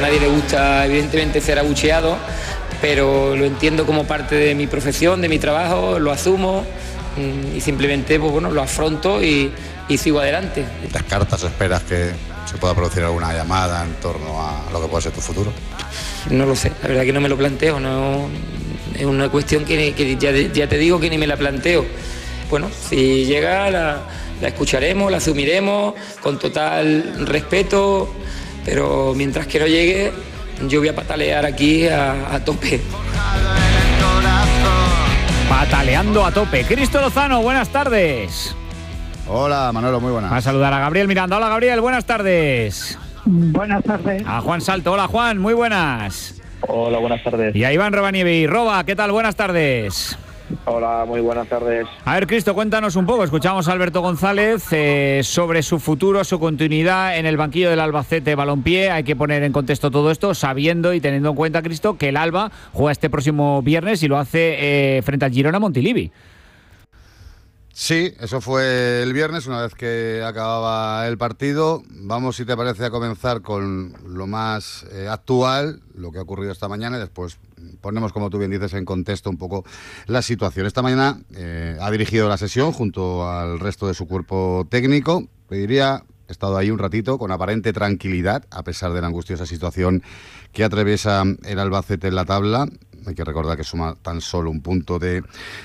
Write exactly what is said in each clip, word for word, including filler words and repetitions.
nadie le gusta, evidentemente, ser abucheado, pero lo entiendo como parte de mi profesión, de mi trabajo, lo asumo y simplemente pues, bueno, lo afronto y, y sigo adelante. ¿Descartas o esperas que se pueda producir alguna llamada en torno a lo que puede ser tu futuro? No lo sé, la verdad que no me lo planteo, no, es una cuestión que, que ya, ya te digo que ni me la planteo. Bueno, si llega la, la escucharemos, la asumiremos con total respeto, pero mientras que no llegue yo voy a patalear aquí a, a tope. Pataleando a tope. Cristo Lozano, buenas tardes. Hola, Manolo, muy buenas. Va a saludar a Gabriel Miranda. Hola, Gabriel, buenas tardes. Buenas tardes. A Juan Salto. Hola, Juan, muy buenas. Hola, buenas tardes. Y a Iván Robanieve. Roba, ¿qué tal? Buenas tardes. Hola, muy buenas tardes. A ver, Cristo, cuéntanos un poco. Escuchamos a Alberto González eh, sobre su futuro, su continuidad en el banquillo del Albacete Balompié. Hay que poner en contexto todo esto, sabiendo y teniendo en cuenta, Cristo, que el Alba juega este próximo viernes y lo hace eh, frente al Girona Montilivi. Sí, eso fue el viernes, una vez que acababa el partido. Vamos, si te parece, a comenzar con lo más eh, actual, lo que ha ocurrido esta mañana, y después ponemos, como tú bien dices, en contexto un poco la situación. Esta mañana eh, ha dirigido la sesión junto al resto de su cuerpo técnico. Le diría, he estado ahí un ratito con aparente tranquilidad, a pesar de la angustiosa situación que atraviesa el Albacete en la tabla. Hay que recordar que suma tan solo un punto de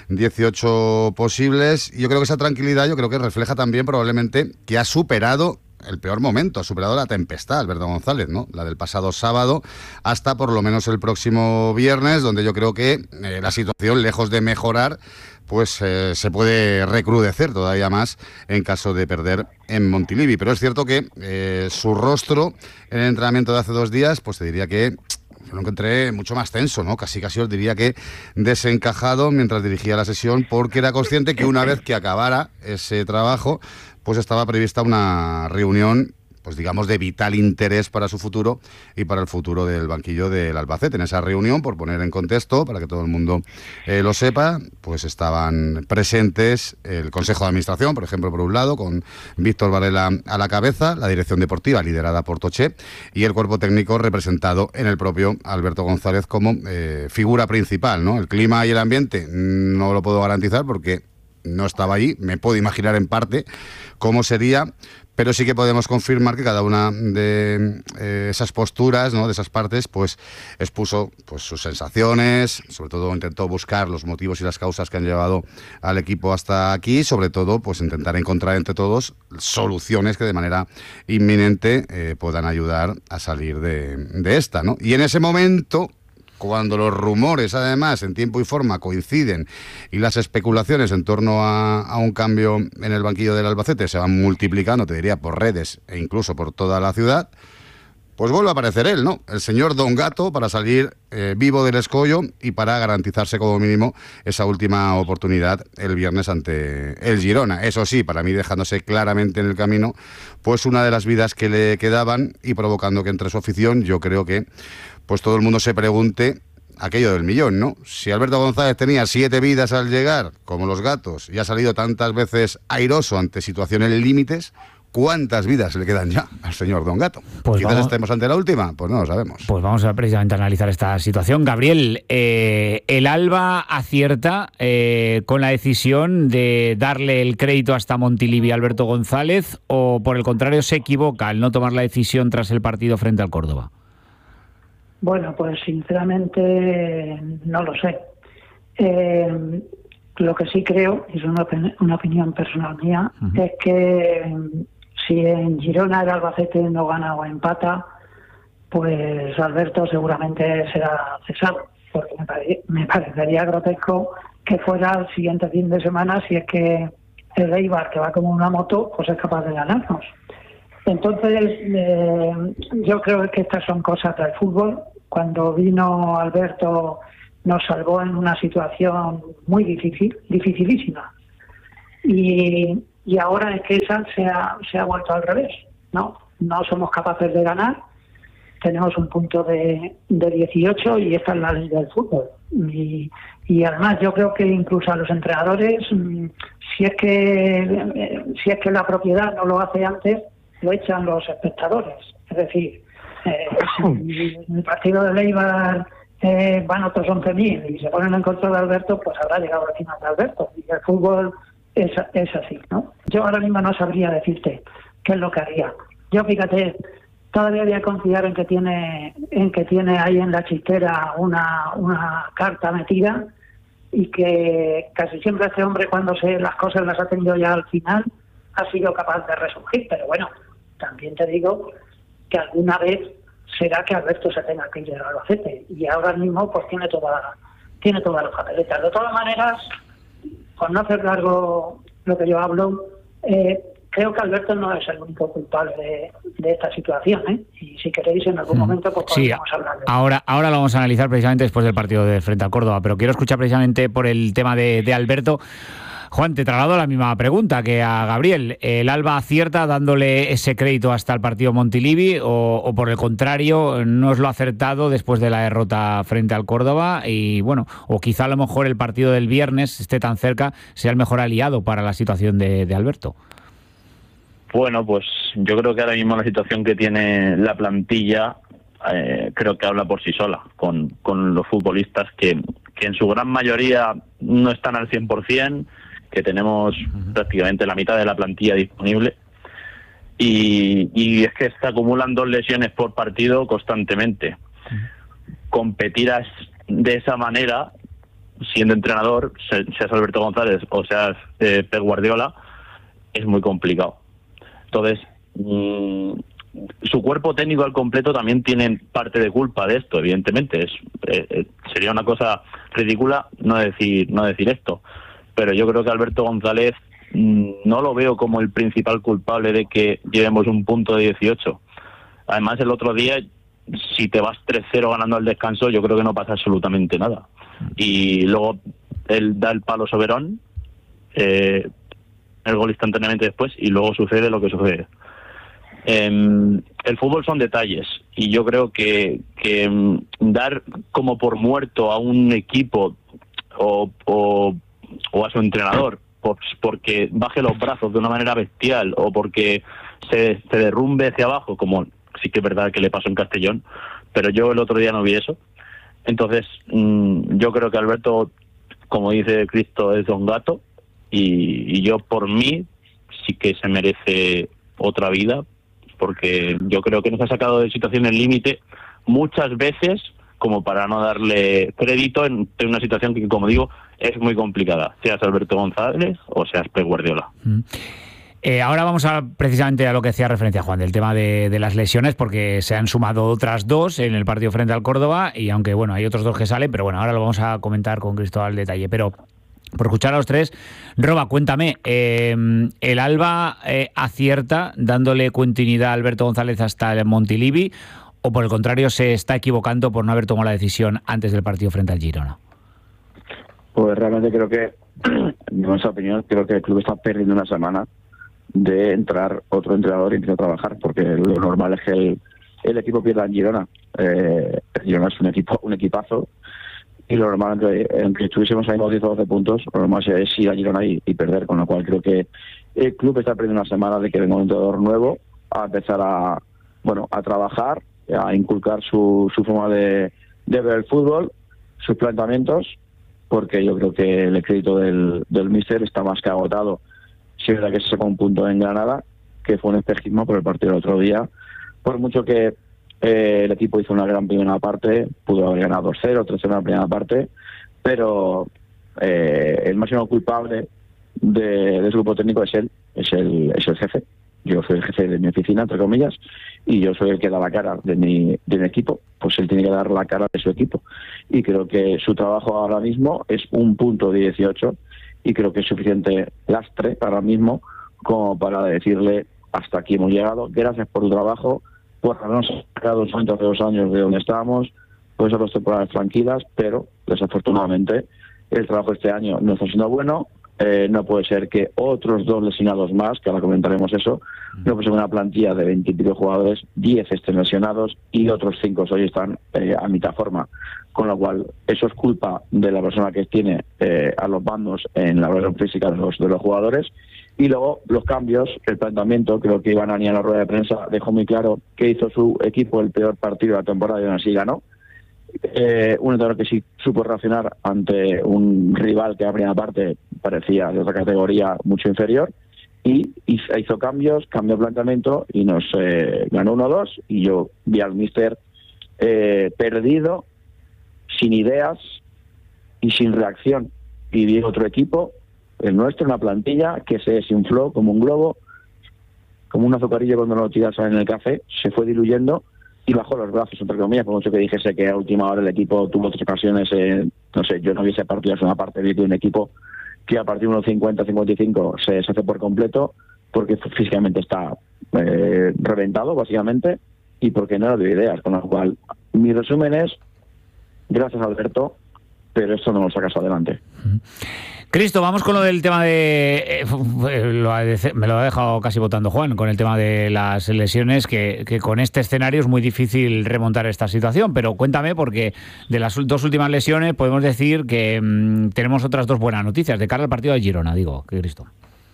dieciocho posibles. Y yo creo que esa tranquilidad, yo creo que refleja también probablemente que ha superado el peor momento, ha superado la tempestad, Alberto González, ¿no? La del pasado sábado, hasta por lo menos el próximo viernes, donde yo creo que eh, la situación, lejos de mejorar, pues eh, se puede recrudecer todavía más en caso de perder en Montilivi. Pero es cierto que eh, su rostro en el entrenamiento de hace dos días, pues te diría que lo encontré mucho más tenso, ¿no? Casi casi os diría que desencajado mientras dirigía la sesión, porque era consciente que una vez que acabara ese trabajo, pues estaba prevista una reunión, pues digamos, de vital interés para su futuro y para el futuro del banquillo del Albacete. En esa reunión, por poner en contexto, para que todo el mundo eh, lo sepa, pues estaban presentes el Consejo de Administración, por ejemplo, por un lado, con Víctor Varela a la cabeza, la dirección deportiva liderada por Toché y el cuerpo técnico representado en el propio Alberto González como eh, figura principal, ¿no? El clima y el ambiente no lo puedo garantizar porque no estaba allí, me puedo imaginar en parte cómo sería, pero sí que podemos confirmar que cada una de eh, esas posturas, ¿no?, de esas partes, pues expuso pues sus sensaciones, sobre todo intentó buscar los motivos y las causas que han llevado al equipo hasta aquí, sobre todo pues intentar encontrar entre todos soluciones que de manera inminente eh, puedan ayudar a salir de, de esta, ¿no? Y en ese momento, cuando los rumores, además, en tiempo y forma coinciden y las especulaciones en torno a, a un cambio en el banquillo del Albacete se van multiplicando, te diría, por redes e incluso por toda la ciudad, pues vuelve a aparecer él, ¿no? El señor Don Gato, para salir eh, vivo del escollo y para garantizarse como mínimo esa última oportunidad el viernes ante el Girona. Eso sí, para mí dejándose claramente en el camino pues una de las vidas que le quedaban y provocando que entre su afición, yo creo que pues todo el mundo se pregunte aquello del millón, ¿no? Si Alberto González tenía siete vidas al llegar, como los gatos, y ha salido tantas veces airoso ante situaciones límites, ¿cuántas vidas le quedan ya al señor Don Gato? Pues Quizás vamos, estemos ante la última, pues no lo sabemos. Pues vamos a precisamente analizar esta situación. Gabriel, eh, ¿el Alba acierta eh, con la decisión de darle el crédito hasta Montilivi a Alberto González o por el contrario se equivoca al no tomar la decisión tras el partido frente al Córdoba? Bueno, pues sinceramente no lo sé. Eh, lo que sí creo, y es una, una opinión personal mía, uh-huh. es que si en Girona el Albacete no gana o empata, pues Alberto seguramente será cesado, porque me, pare, me parecería grotesco que fuera el siguiente fin de semana si es que el Eibar, que va como una moto, pues es capaz de ganarnos. Entonces, eh, yo creo que estas son cosas del fútbol. Cuando vino Alberto nos salvó en una situación muy difícil, dificilísima. Y, y ahora es que esa se ha, se ha vuelto al revés, ¿no? No somos capaces de ganar, tenemos un punto de, de dieciocho y esta es la ley del fútbol. Y, y además yo creo que incluso a los entrenadores, si es que si es que la propiedad no lo hace antes, lo echan los espectadores. Es decir, Eh, si en el partido de Leibar eh, van otros once mil y se ponen en contra de Alberto, pues habrá llegado al final de Alberto. Y el fútbol es, es así, ¿no? Yo ahora mismo no sabría decirte qué es lo que haría. Yo, fíjate, todavía voy a confiar en que tiene en que tiene ahí en la chistera una, una carta metida, y que casi siempre este hombre, cuando se las cosas las ha tenido ya al final, ha sido capaz de resurgir. Pero bueno, también te digo que alguna vez será que Alberto se tenga que ir al Albacete, y ahora mismo pues tiene toda tiene todas las papeletas. De todas maneras, por no hacer largo lo que yo hablo, eh, creo que Alberto no es el único culpable de, de esta situación, ¿eh? Y si queréis en algún momento pues podemos sí, hablar de ahora, ahora lo vamos a analizar precisamente después del partido de frente al Córdoba, pero quiero escuchar precisamente por el tema de, de Alberto. Juan, te traslado la misma pregunta que a Gabriel. ¿El Alba acierta dándole ese crédito hasta el partido Montilivi o, o por el contrario no es lo acertado después de la derrota frente al Córdoba? Y bueno, o quizá a lo mejor el partido del viernes esté tan cerca, sea el mejor aliado para la situación de, de Alberto. Bueno, pues yo creo que ahora mismo la situación que tiene la plantilla eh, creo que habla por sí sola, con, con los futbolistas que, que en su gran mayoría no están al cien por ciento, que tenemos uh-huh. prácticamente la mitad de la plantilla disponible, y, y es que se acumulan dos lesiones por partido constantemente. Uh-huh. Competir de esa manera, siendo entrenador, seas Alberto González o seas eh, Pep Guardiola, es muy complicado. Entonces, mmm, su cuerpo técnico al completo también tiene parte de culpa de esto, evidentemente. Es, eh, sería una cosa ridícula no decir, no decir esto. Pero yo creo que Alberto González mmm, no lo veo como el principal culpable de que llevemos un punto de dieciocho. Además, el otro día, si te vas tres cero ganando al descanso, yo creo que no pasa absolutamente nada. Y luego él da el palo Soberón, eh, el gol instantáneamente después, y luego sucede lo que sucede. Eh, el fútbol son detalles, y yo creo que, que um, dar como por muerto a un equipo o, o, o a su entrenador pues porque baje los brazos de una manera bestial o porque se, se derrumbe hacia abajo, como sí que es verdad que le pasó en Castellón, pero yo el otro día no vi eso. Entonces um, yo creo que Alberto, como dice Cristo, es Don Gato, y, y yo por mí sí que se merece otra vida, porque yo creo que nos ha sacado de situaciones límite muchas veces como para no darle crédito en, en una situación que, como digo, es muy complicada, seas Alberto González o seas Pep Guardiola. Mm. Eh, ahora vamos a precisamente a lo que hacía referencia Juan, del tema de, de las lesiones, porque se han sumado otras dos en el partido frente al Córdoba, y aunque bueno, hay otros dos que salen, pero bueno, ahora lo vamos a comentar con Cristóbal al detalle. Pero por escuchar a los tres, Roba, cuéntame, eh, ¿el Alba eh, acierta dándole continuidad a Alberto González hasta el Montilivi, o por el contrario se está equivocando por no haber tomado la decisión antes del partido frente al Girona? Pues realmente creo que, en nuestra opinión, creo que el club está perdiendo una semana de entrar otro entrenador y empezar a trabajar, porque lo normal es que el, el equipo pierda en Girona. Eh, el Girona es un equipo un equipazo, y lo normal, aunque estuviésemos ahí diez o doce puntos, lo normal es ir a Girona y, y perder, con lo cual creo que el club está perdiendo una semana de que venga un entrenador nuevo a empezar a, bueno, a trabajar, a inculcar su, su forma de, de ver el fútbol, sus planteamientos, porque yo creo que el crédito del, del míster está más que agotado. Sí es verdad que se sacó un punto en Granada, que fue un espejismo por el partido del otro día, por mucho que eh, el equipo hizo una gran primera parte, pudo haber ganado dos cero, tres cero en la primera parte, pero eh, el máximo culpable de, de su grupo técnico es él, es el, es el jefe. Yo soy el jefe de mi oficina, entre comillas, y yo soy el que da la cara de mi, de mi equipo. Pues él tiene que dar la cara de su equipo. Y creo que su trabajo ahora mismo es un punto de dieciocho, y creo que es suficiente lastre ahora mismo como para decirle: hasta aquí hemos llegado, gracias por tu trabajo, por habernos sacado dos años de dos años de donde estábamos, pues a dos temporadas tranquilas, pero desafortunadamente el trabajo este año no está siendo bueno. Eh, no puede ser que otros dos lesionados más, que ahora comentaremos eso, no puede ser una plantilla de veintipico jugadores, diez estén lesionados y otros cinco hoy están eh, a mitad forma. Con lo cual, eso es culpa de la persona que tiene eh, a los bandos en la evaluación física de los, de los jugadores, Y luego los cambios, el planteamiento, creo que Iván Ania en la rueda de prensa dejó muy claro que hizo su equipo el peor partido de la temporada y aún así ganó. Eh, un entrenador que sí supo reaccionar ante un rival que a primera parte parecía de otra categoría mucho inferior, y hizo cambios, cambió el planteamiento y nos eh, ganó uno dos, y yo vi al míster eh, perdido, sin ideas y sin reacción, y vi otro equipo, el nuestro, una plantilla que se desinfló como un globo, como un azucarillo cuando lo tiras en el café, se fue diluyendo y bajó los brazos, entre comillas, por mucho que dijese que a última hora el equipo tuvo tres ocasiones, eh, no sé, yo no vi ese partido, es una parte de un equipo que a partir de unos cincuenta, cincuenta y cinco se deshace por completo, porque físicamente está eh, reventado, básicamente, y porque no dio ideas, con lo cual, mi resumen es, gracias Alberto, pero esto no lo sacas adelante. Cristo, vamos con lo del tema de... Eh, lo ha, me lo ha dejado casi votando Juan, con el tema de las lesiones, que, que con este escenario es muy difícil remontar esta situación, pero cuéntame, porque de las dos últimas lesiones podemos decir que mmm, tenemos otras dos buenas noticias, de cara al partido de Girona, digo, que Cristo.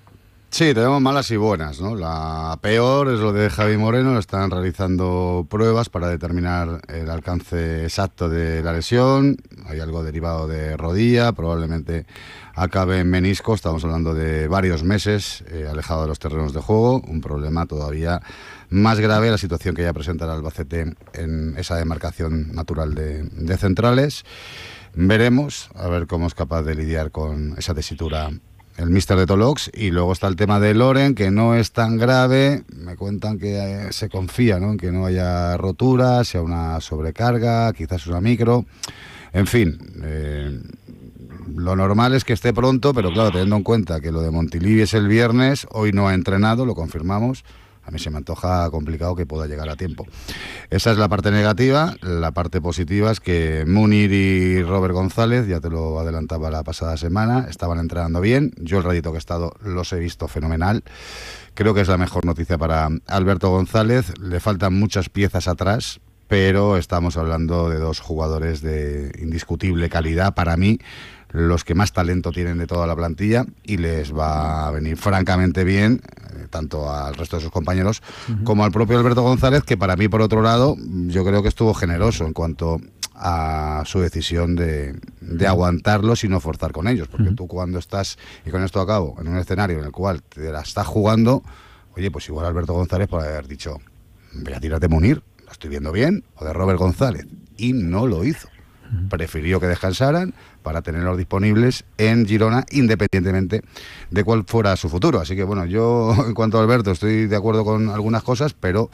Sí, tenemos malas y buenas, ¿no? La peor es lo de Javi Moreno, están realizando pruebas para determinar el alcance exacto de la lesión, hay algo derivado de rodilla, probablemente acabe en menisco, estamos hablando de varios meses eh, alejado de los terrenos de juego, un problema todavía más grave, la situación que ya presenta el Albacete en esa demarcación natural de, de centrales. Veremos, a ver cómo es capaz de lidiar con esa tesitura el míster de Tolox, y luego está el tema de Loren, que no es tan grave, me cuentan que eh, se confía, ¿no?, en que no haya rotura, sea una sobrecarga, quizás una micro, en fin, eh, lo normal es que esté pronto, pero claro, teniendo en cuenta que lo de Montilivi es el viernes, hoy no ha entrenado, lo confirmamos, a mí se me antoja complicado que pueda llegar a tiempo. Esa es la parte negativa. La parte positiva es que Munir y Robert González, ya te lo adelantaba la pasada semana, estaban entrenando bien. Yo el ratito que he estado los he visto fenomenal. Creo que es la mejor noticia para Alberto González. Le faltan muchas piezas atrás, pero estamos hablando de dos jugadores de indiscutible calidad. Para mí, los que más talento tienen de toda la plantilla, y les va a venir francamente bien, eh, tanto al resto de sus compañeros uh-huh. como al propio Alberto González, que para mí, por otro lado, yo creo que estuvo generoso en cuanto a su decisión de, de aguantarlos y no forzar con ellos, porque uh-huh. tú cuando estás, y con esto acabo, en un escenario en el cual te la estás jugando, oye, pues igual Alberto González puede haber dicho, voy a tirar de Munir, lo estoy viendo bien, o de Robert González, y no lo hizo. Prefirió que descansaran para tenerlos disponibles en Girona, independientemente de cuál fuera su futuro. Así que bueno, yo en cuanto a Alberto estoy de acuerdo con algunas cosas, pero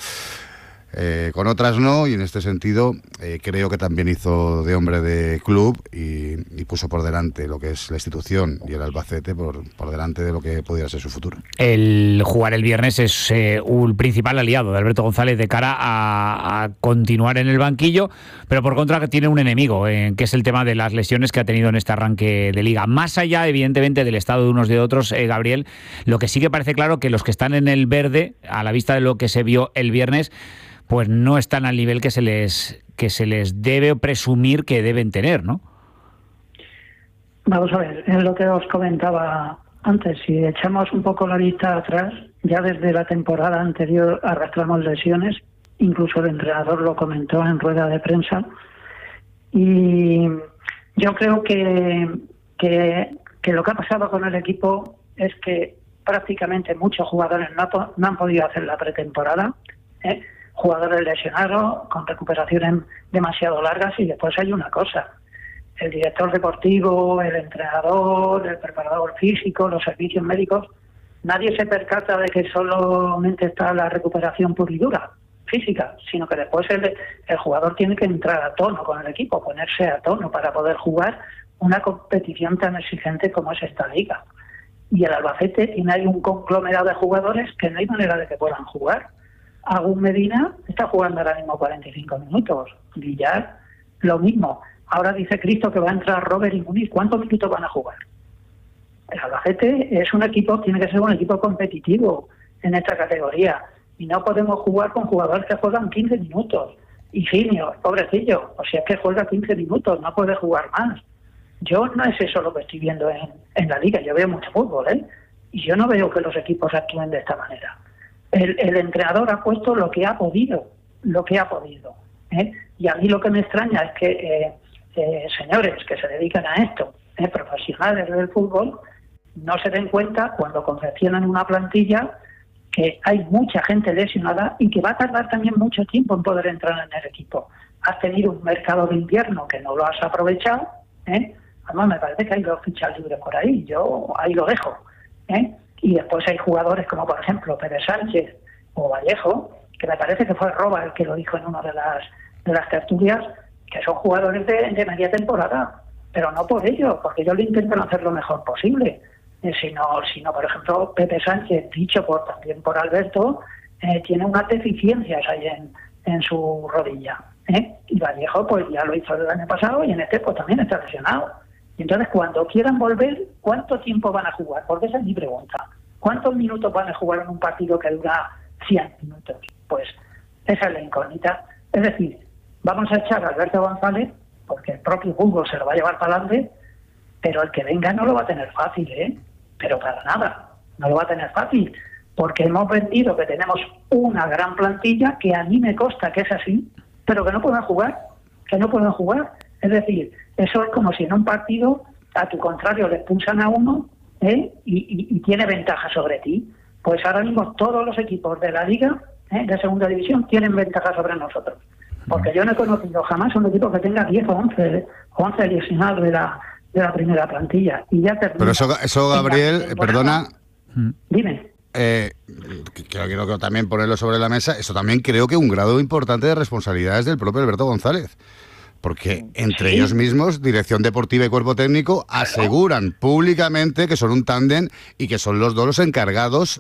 eh, con otras no, y en este sentido eh, creo que también hizo de hombre de club y, y puso por delante lo que es la institución y el Albacete por, por delante de lo que pudiera ser su futuro. El jugar el viernes es eh, un principal aliado de Alberto González de cara a, a continuar en el banquillo, pero por contra que tiene un enemigo, eh, que es el tema de las lesiones que ha tenido en este arranque de liga. Más allá, evidentemente, del estado de unos de otros, eh, Gabriel, lo que sí que parece claro que los que están en el verde, a la vista de lo que se vio el viernes, pues no están al nivel que se les que se les debe presumir que deben tener, ¿no? Vamos a ver, es lo que os comentaba antes. Si echamos un poco la vista atrás, ya desde la temporada anterior arrastramos lesiones, incluso el entrenador lo comentó en rueda de prensa, y yo creo que, que, que lo que ha pasado con el equipo es que prácticamente muchos jugadores no, no han podido hacer la pretemporada, ¿eh? Jugadores lesionados, con recuperaciones demasiado largas, y después hay una cosa, el director deportivo, el entrenador, el preparador físico, los servicios médicos, nadie se percata de que solamente está la recuperación pura y dura, física, sino que después el, el jugador tiene que entrar a tono con el equipo, ponerse a tono para poder jugar una competición tan exigente como es esta liga. Y el Albacete tiene ahí un conglomerado de jugadores que no hay manera de que puedan jugar. Agus Medina está jugando ahora mismo cuarenta y cinco minutos. Villar, lo mismo. Ahora dice Cristo que va a entrar Robert y Munir. ¿Cuántos minutos van a jugar? El Albacete es un equipo, tiene que ser un equipo competitivo en esta categoría. Y no podemos jugar con jugadores que juegan quince minutos. Y Finio, pobrecillo, o sea, es que juega quince minutos, no puede jugar más. Yo no es eso lo que estoy viendo en, en la liga. Yo veo mucho fútbol, ¿eh? Y yo no veo que los equipos actúen de esta manera. El, el entrenador ha puesto lo que ha podido, lo que ha podido. ¿eh? Y a mí lo que me extraña es que eh, eh, señores que se dedican a esto, eh, profesionales del fútbol, no se den cuenta cuando confeccionan una plantilla que hay mucha gente lesionada y que va a tardar también mucho tiempo en poder entrar en el equipo. Has tenido un mercado de invierno que no lo has aprovechado, ¿eh? Además me parece que hay dos fichas libres por ahí, yo ahí lo dejo, ¿eh? Y después hay jugadores como por ejemplo Pérez Sánchez o Vallejo, que me parece que fue Roba el que lo dijo en una de las de las tertulias, que son jugadores de, de media temporada, pero no por ello, porque ellos le intentan hacer lo mejor posible. Sino, sino, por ejemplo, Pepe Sánchez, dicho por también por Alberto, eh, tiene unas deficiencias ahí en, en su rodilla. ¿eh? Y Vallejo, pues ya lo hizo el año pasado y en este, pues también está lesionado. Y entonces, cuando quieran volver, ¿cuánto tiempo van a jugar? Porque esa es mi pregunta. ¿Cuántos minutos van a jugar en un partido que dura cien minutos? Pues esa es la incógnita. Es decir, vamos a echar a Alberto González, porque el propio fútbol se lo va a llevar para adelante, pero el que venga no lo va a tener fácil, ¿eh? Pero para nada, no lo va a tener fácil, porque hemos vendido que tenemos una gran plantilla que a mí me consta que es así, pero que no pueden jugar, que no pueden jugar. Es decir, eso es como si en un partido a tu contrario le expulsan a uno ¿eh? y, y, y tiene ventaja sobre ti. Pues ahora mismo todos los equipos de la Liga ¿eh? de Segunda División tienen ventaja sobre nosotros, porque yo no he conocido jamás un equipo que tenga diez o once, once lesionados de la de la primera plantilla y ya termina. Pero eso, eso Gabriel, perdona. Dime. Eh, quiero, quiero, quiero también ponerlo sobre la mesa. Eso también creo que un grado importante de responsabilidades del propio Alberto González. Porque entre sí. ellos mismos, Dirección Deportiva y Cuerpo Técnico, aseguran públicamente que son un tándem y que son los dos los encargados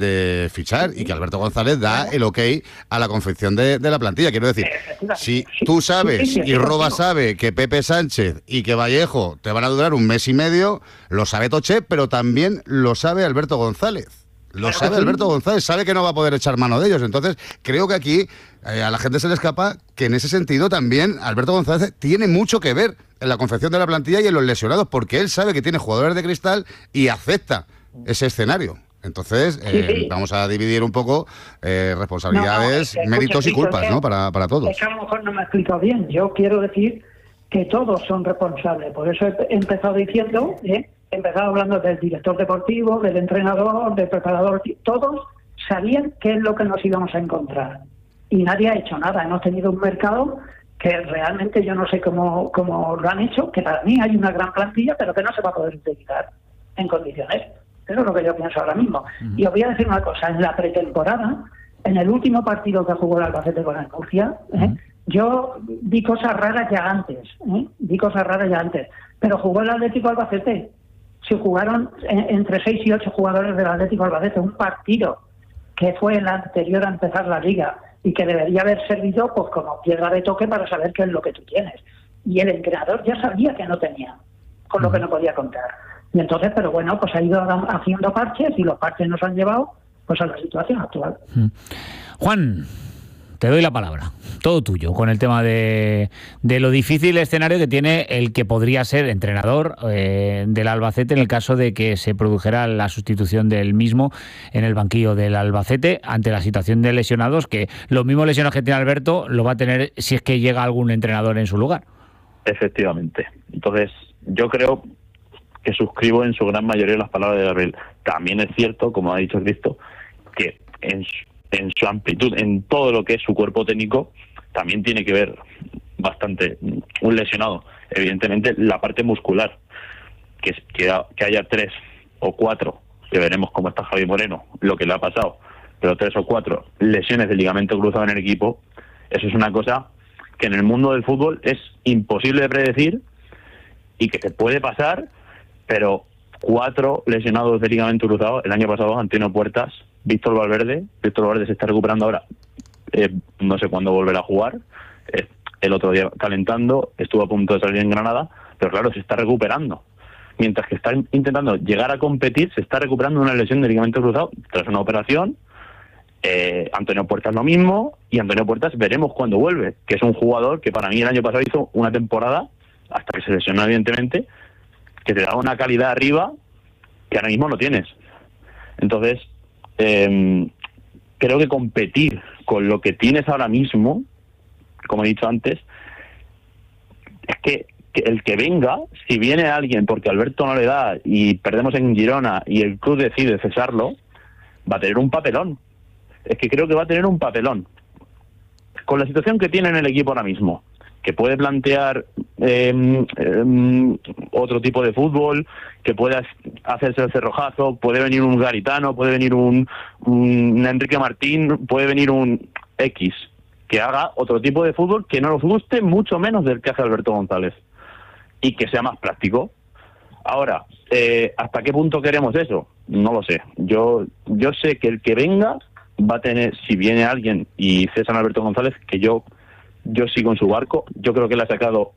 de fichar y que Alberto González da el ok a la confección de, de la plantilla. Quiero decir, si tú sabes y Roba sabe que Pepe Sánchez y que Vallejo te van a durar un mes y medio, lo sabe Toché, pero también lo sabe Alberto González. Lo sabe Alberto González, sabe que no va a poder echar mano de ellos. Entonces, creo que aquí eh, a la gente se le escapa que en ese sentido también Alberto González tiene mucho que ver en la confección de la plantilla y en los lesionados, porque él sabe que tiene jugadores de cristal y acepta ese escenario. Entonces, eh, sí, sí. vamos a dividir un poco eh, responsabilidades, no, no, méritos y culpas, ¿no? Para, para todos. Es que a lo mejor no me he explicado bien. Yo quiero decir que todos son responsables. Por eso he empezado diciendo... ¿eh? He empezado hablando del director deportivo, del entrenador, del preparador. Todos sabían qué es lo que nos íbamos a encontrar. Y nadie ha hecho nada. Hemos tenido un mercado que realmente yo no sé cómo, cómo lo han hecho, que para mí hay una gran plantilla, pero que no se va a poder utilizar en condiciones. Eso es lo que yo pienso ahora mismo. Uh-huh. Y os voy a decir una cosa. En la pretemporada, en el último partido que jugó el Albacete con el Murcia, uh-huh. ¿eh? yo vi cosas raras ya antes. ¿eh? Vi cosas raras ya antes. Pero jugó el Atlético Albacete. Se jugaron entre seis y ocho jugadores del Atlético Albacete, un partido que fue el anterior a empezar la Liga y que debería haber servido pues como piedra de toque para saber qué es lo que tú tienes. Y el entrenador ya sabía que no tenía, con lo que no podía contar. Y entonces, pero bueno, pues ha ido haciendo parches y los parches nos han llevado pues a la situación actual. Juan, te doy la palabra, todo tuyo, con el tema de, de lo difícil escenario que tiene el que podría ser entrenador eh, del Albacete en el caso de que se produjera la sustitución del mismo en el banquillo del Albacete ante la situación de lesionados, que los mismos lesionados que tiene Alberto lo va a tener si es que llega algún entrenador en su lugar. Efectivamente. Entonces, yo creo que suscribo en su gran mayoría las palabras de Gabriel. También es cierto, como ha dicho Cristo, que en su en su amplitud, en todo lo que es su cuerpo técnico, también tiene que ver bastante un lesionado. Evidentemente, la parte muscular, que, que, que haya tres o cuatro, que veremos cómo está Javi Moreno, lo que le ha pasado, pero tres o cuatro lesiones de ligamento cruzado en el equipo, eso es una cosa que en el mundo del fútbol es imposible de predecir y que te puede pasar, pero cuatro lesionados de ligamento cruzado, el año pasado Antonio Puertas, Víctor Valverde, Víctor Valverde se está recuperando ahora, eh, no sé cuándo volverá a jugar, eh, el otro día calentando, estuvo a punto de salir en Granada, pero claro, se está recuperando. Mientras que está intentando llegar a competir, se está recuperando una lesión de ligamento cruzado tras una operación. Eh, Antonio Puertas lo mismo, y Antonio Puertas veremos cuándo vuelve, que es un jugador que para mí el año pasado hizo una temporada, hasta que se lesionó evidentemente, que te da una calidad arriba que ahora mismo no tienes. Entonces, eh, creo que competir con lo que tienes ahora mismo, como he dicho antes, es que, que el que venga, si viene alguien porque Alberto no le da y perdemos en Girona y el club decide cesarlo, va a tener un papelón. Es que creo que va a tener un papelón. Con la situación que tiene en el equipo ahora mismo, que puede plantear eh, eh, otro tipo de fútbol, que puede hacerse el cerrojazo, puede venir un Garitano, puede venir un, un Enrique Martín, puede venir un X, que haga otro tipo de fútbol que no nos guste mucho menos del que hace Alberto González y que sea más práctico. Ahora, eh, ¿hasta qué punto queremos eso? No lo sé. Yo yo sé que el que venga va a tener, si viene alguien y cesan a Alberto González, que yo yo sigo en su barco. Yo creo que le ha sacado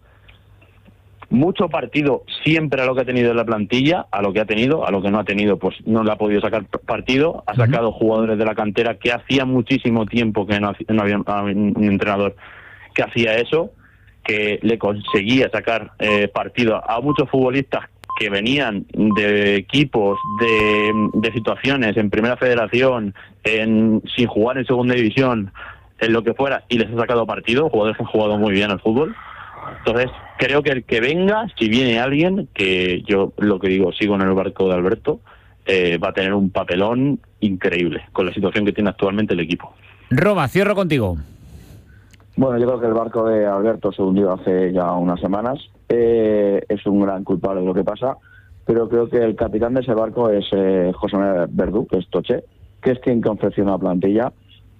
mucho partido siempre a lo que ha tenido en la plantilla, a lo que ha tenido, a lo que no ha tenido, pues no le ha podido sacar partido. Ha sacado uh-huh. jugadores de la cantera que hacía muchísimo tiempo que no, no había un entrenador que hacía eso, que le conseguía sacar eh, partido a muchos futbolistas que venían de equipos, de, de situaciones en Primera Federación, en, sin jugar en Segunda División, en lo que fuera, y les ha sacado partido, jugadores que han jugado muy bien al fútbol. Entonces, creo que el que venga, si viene alguien, que yo lo que digo, sigo en el barco de Alberto, eh, va a tener un papelón increíble con la situación que tiene actualmente el equipo. Roma, cierro contigo. Bueno, yo creo que el barco de Alberto se hundió hace ya unas semanas. Eh, es un gran culpable de lo que pasa, pero creo que el capitán de ese barco es eh, José Manuel Verdú, que es Toche, que es quien confeccionó la plantilla,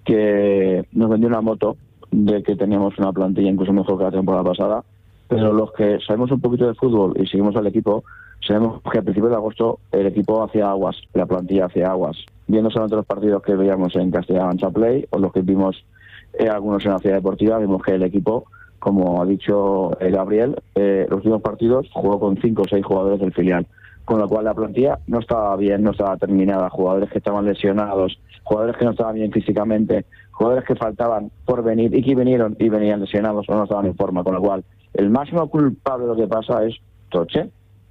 que nos vendió una moto de que teníamos una plantilla incluso mejor que la temporada pasada, pero los que sabemos un poquito de fútbol y seguimos al equipo, sabemos que a principios de agosto el equipo hacía aguas, la plantilla hacía aguas. Viendo solamente los partidos que veíamos en Castilla-Mancha Play o los que vimos eh, algunos en la Ciudad Deportiva, vimos que el equipo, como ha dicho eh, Gabriel, eh, los últimos partidos jugó con cinco o seis jugadores del filial, con lo cual la plantilla no estaba bien, no estaba terminada, jugadores que estaban lesionados, jugadores que no estaban bien físicamente, jugadores que faltaban por venir y que vinieron y venían lesionados o no estaban en forma, con lo cual el máximo culpable de lo que pasa es Toche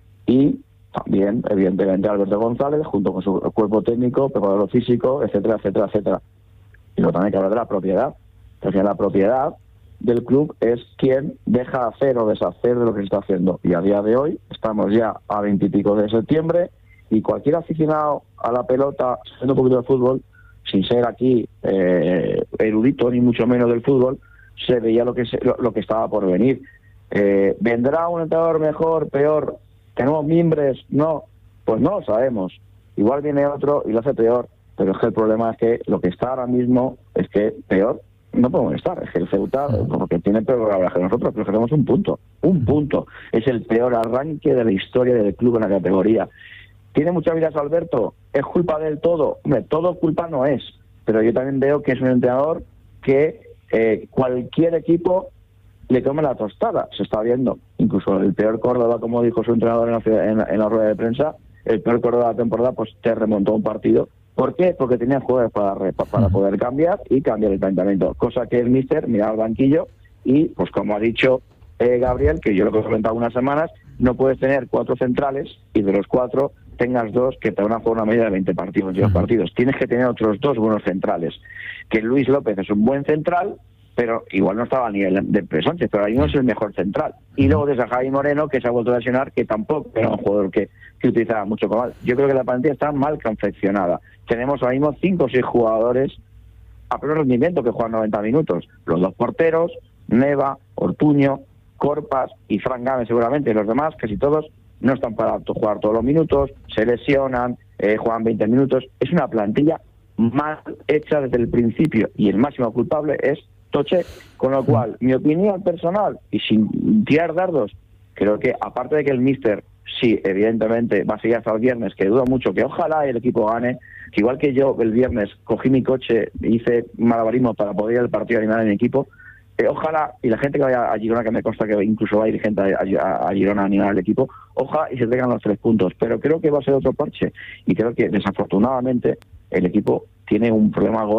y también, evidentemente, Alberto González, junto con su cuerpo técnico, preparador físico, etcétera, etcétera, etcétera. Y luego también hay que hablar de la propiedad. Entonces, la propiedad del club es quien deja hacer o deshacer de lo que se está haciendo. Y a día de hoy estamos ya a veintipico de septiembre y cualquier aficionado a la pelota, haciendo un poquito de fútbol, sin ser aquí eh, erudito ni mucho menos del fútbol, se veía lo que se, lo, lo que estaba por venir. Eh, ¿Vendrá un entrenador mejor, peor? ¿Tenemos mimbres? No, pues no lo sabemos. Igual viene otro y lo hace peor, pero es que el problema es que lo que está ahora mismo es que peor no podemos estar. Es que el Ceuta, porque tiene peor hablar que nosotros, pero tenemos un punto, un punto. Es el peor arranque de la historia del club en la categoría. ¿Tiene muchas vidas Alberto? ¿Es culpa del todo? Hombre, todo culpa no es, pero yo también veo que es un entrenador que eh, cualquier equipo le come la tostada. Se está viendo, incluso el peor Córdoba, como dijo su entrenador en la, en la, en la rueda de prensa, el peor Córdoba de la temporada, pues te remontó un partido. ¿Por qué? Porque tenía jugadores para, para poder cambiar y cambiar el planteamiento, cosa que el míster mira al banquillo y, pues como ha dicho eh, Gabriel, que yo lo he comentado unas semanas, no puedes tener cuatro centrales y de los cuatro tengas dos que te van a jugar una media de veinte partidos, veintidós partidos. Tienes que tener otros dos buenos centrales. Que Luis López es un buen central, pero igual no estaba a nivel de Pedro Sánchez, pero ahí no es el mejor central. Y luego de Javi Moreno, que se ha vuelto a lesionar, que tampoco era un jugador que, que utilizaba mucho como mal. Yo creo que la plantilla está mal confeccionada. Tenemos ahora mismo cinco o seis jugadores a pleno rendimiento que juegan noventa minutos. Los dos porteros, Neva, Ortuño, Corpas y Fran Gámez seguramente. Los demás, casi todos, no están para jugar todos los minutos, se lesionan, eh, juegan veinte minutos. Es una plantilla mal hecha desde el principio y el máximo culpable es Toche, con lo cual, mi opinión personal, y sin tirar dardos, creo que aparte de que el míster, sí, evidentemente, va a seguir hasta el viernes, que dudo mucho que ojalá el equipo gane, que igual que yo el viernes cogí mi coche, hice malabarismo para poder ir al partido a animar a mi equipo, eh, ojalá, y la gente que vaya a Girona, que me consta que incluso va a ir gente a, a, a Girona a animar al equipo, ojalá y se traigan los tres puntos, pero creo que va a ser otro parche, y creo que desafortunadamente el equipo tiene un problema